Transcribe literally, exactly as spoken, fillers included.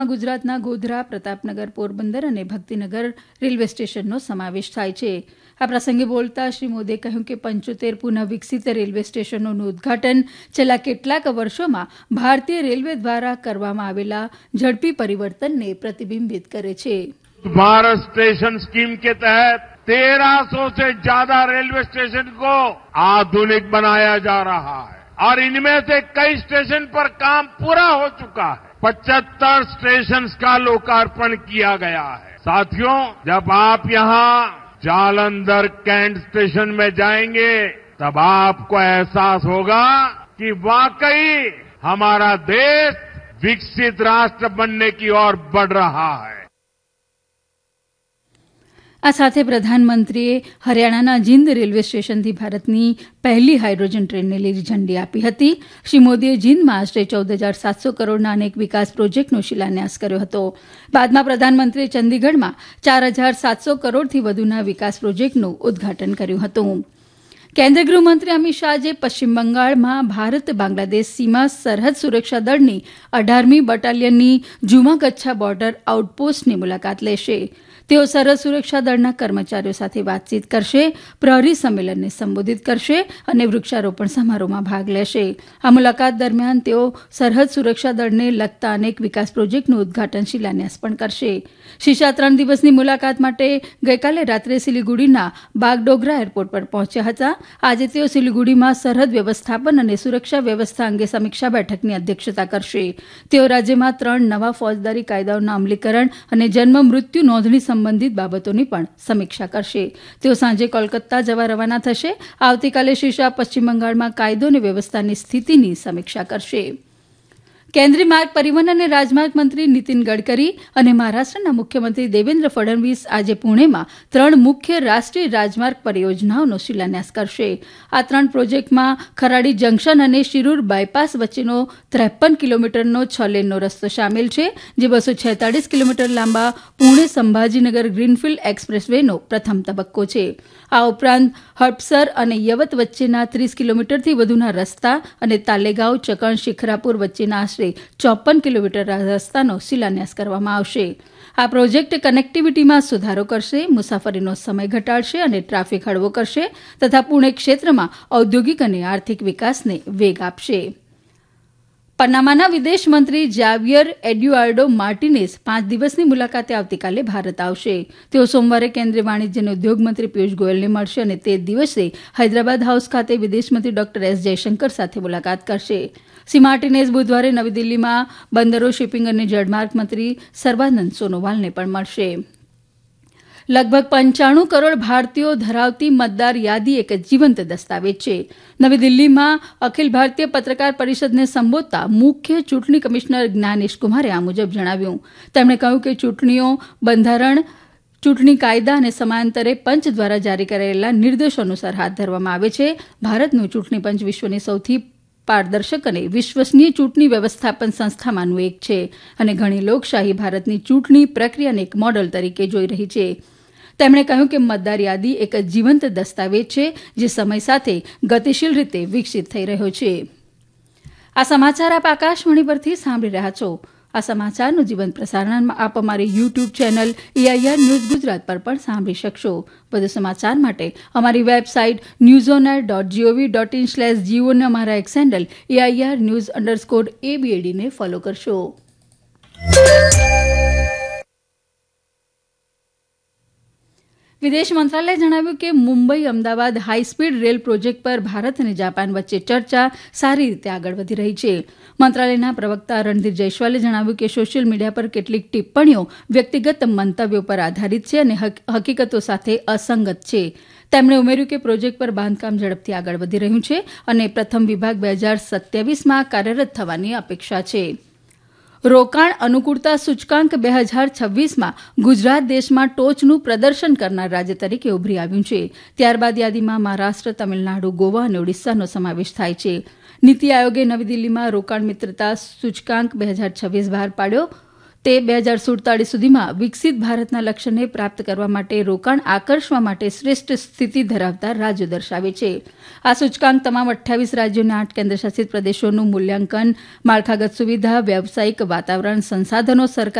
ગુજરાતના ગોધરા, પ્રતાપનગર, પોરબંદર અને ભક્તિનગર રેલવે સ્ટેશનનો સમાવેશ થાય છે. આ પ્રસંગે બોલતા શ્રી મોદીએ કહ્યું કે પંચોતેર પુનઃ વિકસિત રેલવે સ્ટેશનોનું ઉદઘાટન છેલ્લા કેટલાક વર્ષોમાં ભારતીય રેલવે દ્વારા કરવામાં આવેલા ઝડપી પરિવર્તનને પ્રતિબિંબિત કરે છે. भारत स्टेशन स्कीम के तहत तेरह सौ से ज्यादा रेलवे स्टेशन को आधुनिक बनाया जा रहा है और इनमें से कई स्टेशन पर काम पूरा हो चुका है. पचहत्तर स्टेशन का लोकार्पण किया गया है. साथियों, जब आप यहाँ जालंधर कैंट स्टेशन में जाएंगे तब आपको एहसास होगा कि वाकई हमारा देश विकसित राष्ट्र बनने की ओर बढ़ रहा है. આ સાથે પ્રધાનમંત્રીએ હરિયાણાના જીંદ રેલવે સ્ટેશનથી ભારતની પહેલી હાઇડ્રોજન ટ્રેનને લીલી ઝંડી આપી હતી. શ્રી મોદીએ જીંદમાં આશરે ચૌદ હજાર સાતસો કરોડના અનેક વિકાસ પ્રોજેક્ટનો શિલાન્યાસ કર્યો હતો. બાદમાં પ્રધાનમંત્રીએ ચંદીગઢમાં ચાર હજાર સાતસો કરોડથી વધુના વિકાસ પ્રોજેક્ટનું ઉદઘાટન કર્યું હતું. કેન્દ્રીય ગૃહમંત્રી અમિત શાહ આજે પશ્ચિમ બંગાળમાં ભારત બાંગ્લાદેશ સીમા સરહદ સુરક્ષા દળની અઢારમી બટાલિયનની જુમાકચ્છા બોર્ડર આઉટપોસ્ટની મુલાકાત લેશે. તેઓ સરહદ સુરક્ષા દળના કર્મચારીઓ સાથે વાતચીત કરશે, પ્રહરી સંમેલનને સંબોધિત કરશે અને વૃક્ષારોપણ સમારોહમાં ભાગ લેશે. આ મુલાકાત દરમિયાન તેઓ સરહદ સુરક્ષા દળને લગતા અનેક વિકાસ પ્રોજેક્ટનું ઉદઘાટન શિલાન્યાસ પણ કરશે. શ્રી શાહ ત્રણ દિવસની મુલાકાત માટે ગઈકાલે રાત્રે સિલીગુડીના બાગડોગરા એરપોર્ટ પર પહોંચ્યા હતા. આજે તેઓ સિલીગુડીમાં સરહદ વ્યવસ્થાપન અને સુરક્ષા વ્યવસ્થા અંગે સમીક્ષા બેઠકની અધ્યક્ષતા કરશે. તેઓ રાજ્યમાં ત્રણ નવા ફોજદારી કાયદાઓના અમલીકરણ અને જન્મ મૃત્યુ નોંધણી સંબંધિત બાબતોની પણ સમીક્ષા કરશે. તેઓ સાંજે કોલકાતા જવા રવાના થશે. આવતીકાલે શ્રી શાહ પશ્ચિમ બંગાળમાં કાયદો અને વ્યવસ્થાની સ્થિતિની સમીક્ષા કરશે. કેન્દ્રીય માર્ગ પરિવહન અને રાજમાર્ગ મંત્રી નીતિન ગડકરી અને મહારાષ્ટ્રના મુખ્યમંત્રી દેવેન્દ્ર ફડણવીસ આજે પુણેમાં ત્રણ મુખ્ય રાષ્ટ્રીય રાજમાર્ગ પરિયોજનાઓનો શિલાન્યાસ કરશે. આ ત્રણ પ્રોજેક્ટમાં ખરાડી જંકશન અને શિરૂર બાયપાસ વચ્ચેનો ત્રેપન કિલોમીટરનો છ લેનનો રસ્તો સામેલ છે, જે બસો છેતાળીસ કિલોમીટર લાંબા પુણે સંભાજીનગર ગ્રીનફિલ્ડ એક્સપ્રેસ વેનો પ્રથમ તબક્કો છે. આ ઉપરાંત હડપસર અને યવત વચ્ચેના ત્રીસ કિલોમીટરથી વધુના રસ્તા અને તાલેગાંવ ચકણ શિખરાપુર વચ્ચેના આશરે ચોપન કિલોમીટર રસ્તાનો શિલાન્યાસ કરવામાં આવશે. આ પ્રોજેક્ટ કનેક્ટિવિટીમાં સુધારો કરશે, મુસાફરીનો સમય ઘટાડશે અને ટ્રાફિક હળવો કરશે તથા પુણે ક્ષેત્રમાં ઔદ્યોગિક અને આર્થિક વિકાસને વેગ આપશે. પનામાના વિદેશ મંત્રી જાવિયર એડ્યુઆર્ડો માર્ટિનેઝ પાંચ દિવસની મુલાકાતે આવતીકાલે ભારત આવશે. તેઓ સોમવારે કેન્દ્રીય વાણિજ્ય અને ઉદ્યોગ મંત્રી પિયુષ ગોયલને મળશે અને તે દિવસે હૈદરાબાદ હાઉસ ખાતે વિદેશમંત્રી ડોક્ટર એસ જયશંકર સાથે મુલાકાત કરશે. શ્રી માર્ટિનેઝ બુધવારે નવી દિલ્હીમાં બંદરો, શિપિંગ અને જળમાર્ગ મંત્રી સર્વાનંદ સોનોવાલને પણ મળશે. લગભગ પંચાણું કરોડ ભારતીયો ધરાવતી મતદાર યાદી એક જીવંત દસ્તાવેજ છે. નવી દિલ્હીમાં અખિલ ભારતીય પત્રકાર પરિષદને સંબોધતા મુખ્ય ચૂંટણી કમિશનર જ્ઞાનેશ કુમારે આ મુજબ જણાવ્યું. તેમણે કહ્યું કે ચૂંટણીઓ બંધારણ, ચૂંટણી કાયદા અને સમયાંતરે પંચ દ્વારા જારી કરાયેલા નિર્દેશો અનુસાર હાથ ધરવામાં આવે છે. ભારતનું ચૂંટણી પંચ વિશ્વની સૌથી પારદર્શક અને વિશ્વસનીય ચૂંટણી વ્યવસ્થાપન સંસ્થામાંનું એક છે અને ઘણી લોકશાહી ભારતની ચૂંટણી પ્રક્રિયાને એક મોડલ તરીકે જોઈ રહી છે. તેમણે કહ્યું કે મતદાર યાદી એક જીવંત દસ્તાવેજ છે, જે સમય સાથે ગતિશીલ રીતે વિકસિત થઈ રહ્યો છે. આ સમાચાર આપ આકાશવાણી પરથી સાંભળી રહ્યા છો. આ સમાચારનું જીવંત પ્રસારણ આપ અમારી YouTube channel AIR news Gujarat પર પણ સાંભળી શકશો. વધુ સમાચાર માટે અમારી website news on air dot GOV dot in slash Jio અને અમારા x handle AIR news underscore એબીએડીને follow કરશો. વિદેશ મંત્રાલયે જણાવ્યું કે Mumbai Ahmedabad high speed rail project પર ભારત અને જાપાન વચ્ચે ચર્ચા સારી રીતે આગળ વધી રહી છે. મંત્રાલયના પ્રવક્તા રણધીર જયસ્વાલે જણાવ્યું કે સોશિયલ મીડિયા પર કેટલીક ટિપ્પણીઓ વ્યક્તિગત મંતવ્યો પર આધારિત છે અને હકીકતો સાથે અસંગત છે. તેમણે ઉમેર્યું કે પ્રોજેક્ટ પર બાંધકામ ઝડપથી આગળ વધી રહ્યું છે અને પ્રથમ વિભાગ બે હજાર સત્યાવીસમાં કાર્યરત થવાની અપેક્ષા છે. રોકાણ અનુકૂળતા સૂચકાંક બે હજાર છવ્વીસમાં ગુજરાત દેશમાં ટોચનું પ્રદર્શન કરનાર રાજ્ય તરીકે ઉભરી આવ્યું છે. ત્યારબાદ યાદીમાં મહારાષ્ટ્ર, તમિલનાડુ, ગોવા અને ઓડિશાનો સમાવેશ થાય છે. નીતિ આયોગે નવી દિલ્હીમાં રોકાણ મિત્રતા સૂચકાંક બે હજાર છવ્વીસ બહાર પાડ્યો. તે બે હજાર સુડતાલીસ સુધીમાં વિકસિત ભારતના લક્ષ્યને પ્રાપ્ત કરવા માટે રોકાણ આકર્ષવા માટે શ્રેષ્ઠ સ્થિતિ ધરાવતા રાજ્યો દર્શાવે છે. આ સૂચકાંક તમામ અઠ્યાવીસ રાજ્યો અને આઠ કેન્દ્રશાસિત પ્રદેશોનું મૂલ્યાંકન, માળખાગત સુવિધા, વ્યવસાયિક વાતાવરણ, સંસાધનો, સરકાર